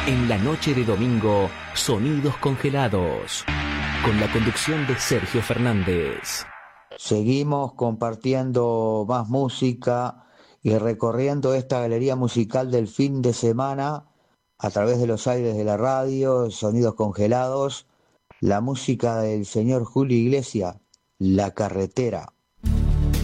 En la noche de domingo, Sonidos Congelados, con la conducción de Sergio Fernández. Seguimos compartiendo más música y recorriendo esta galería musical del fin de semana a través de los aires de la radio, Sonidos Congelados, la música del señor Julio Iglesias, La Carretera.